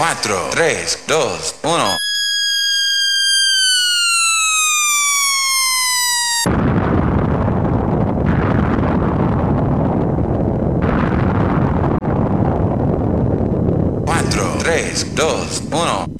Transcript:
4, 3, 2, 1. Cuatro, tres, dos, uno.